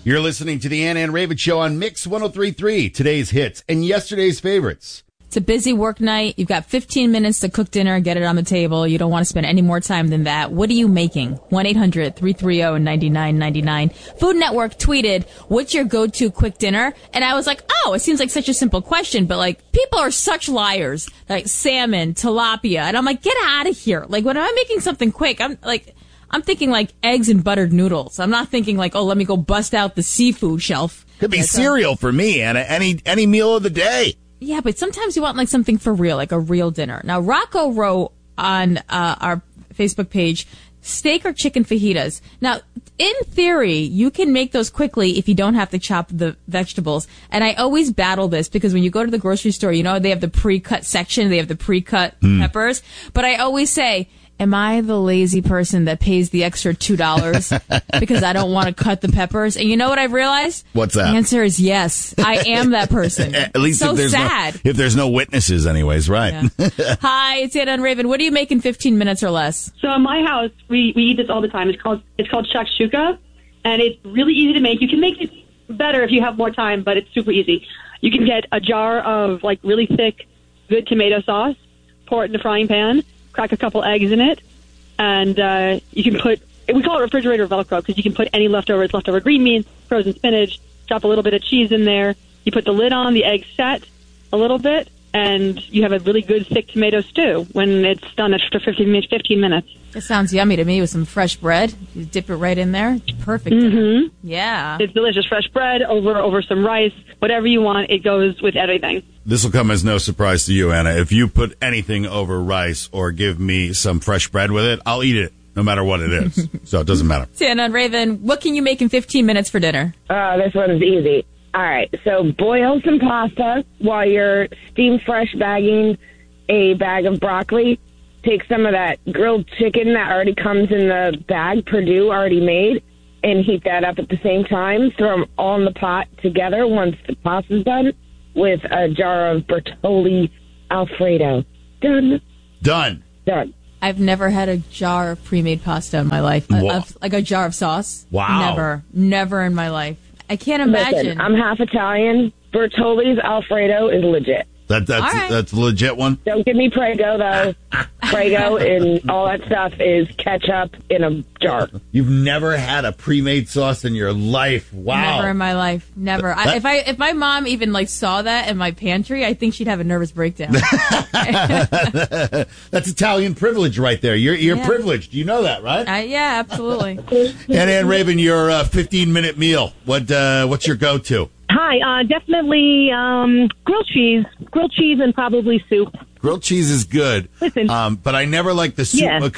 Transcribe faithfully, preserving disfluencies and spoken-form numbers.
You're listening to the Ann and Raven Show on Mix one oh three point three. Today's hits and yesterday's favorites. It's a busy work night. You've got fifteen minutes to cook dinner and get it on the table. You don't want to spend any more time than that. What are you making? one eight hundred three three zero nine nine nine nine. Food Network tweeted, what's your go-to quick dinner? And I was like, oh, it seems like such a simple question, but like people are such liars. Like salmon, tilapia. And I'm like, get out of here. Like when I'm making something quick, I'm like, I'm thinking like eggs and buttered noodles. I'm not thinking like, oh, let me go bust out the seafood shelf. Could be That's cereal a- for me and any any meal of the day. Yeah, but sometimes you want like something for real, like a real dinner. Now, Rocco wrote on uh, our Facebook page, steak or chicken fajitas. Now, in theory, you can make those quickly if you don't have to chop the vegetables. And I always battle this because when you go to the grocery store, you know, they have the pre-cut section, they have the pre-cut mm. peppers. But I always say, am I the lazy person that pays the extra two dollars because I don't want to cut the peppers? And you know what I've realized? What's that? The answer is yes. I am that person. At least so if there's sad. No, if there's no witnesses anyways, right? Yeah. Hi, it's Anna and Raven. What do you make in fifteen minutes or less? So in my house, we, we eat this all the time. It's called it's called shakshuka, and it's really easy to make. You can make it better if you have more time, but it's super easy. You can get a jar of like really thick, good tomato sauce, pour it in the frying pan, crack a couple eggs in it, and uh, you can put, we call it refrigerator Velcro because you can put any leftovers, leftover green beans, frozen spinach, drop a little bit of cheese in there. You put the lid on, the eggs set a little bit, and you have a really good thick tomato stew when it's done after fifteen minutes. It sounds yummy to me with some fresh bread. You dip it right in there. Perfect. Mm-hmm. Yeah. It's delicious. Fresh bread over over some rice, whatever you want. It goes with everything. This will come as no surprise to you, Anna. If you put anything over rice or give me some fresh bread with it, I'll eat it, no matter what it is. So it doesn't matter. Anna and Raven, what can you make in fifteen minutes for dinner? Uh, this one's easy. All right, so boil some pasta while you're steam fresh bagging a bag of broccoli. Take some of that grilled chicken that already comes in the bag, Perdue already made, and heat that up at the same time. Throw them all in the pot together once the pasta's done with a jar of Bertolli Alfredo. Done. Done. Done. I've never had a jar of pre-made pasta in my life. A, of, like a jar of sauce. Wow. Never. Never in my life. I can't imagine. Listen, I'm half Italian. Bertolli's Alfredo is legit. That that's right. that's a legit one. Don't give me Prego though. Prego and all that stuff is ketchup in a jar. You've never had a pre-made sauce in your life. Wow. Never in my life. Never. That, I, if I if my mom even like saw that in my pantry, I think she'd have a nervous breakdown. That's Italian privilege right there. You're you're Yeah. privileged. You know that, right? Uh, yeah, absolutely. And Ann Raven, your uh, fifteen minute meal. What uh, what's your go-to? Hi, uh, definitely um, grilled cheese, grilled cheese and probably soup. Grilled cheese is good, Listen. um, but I never like the soup Yeah.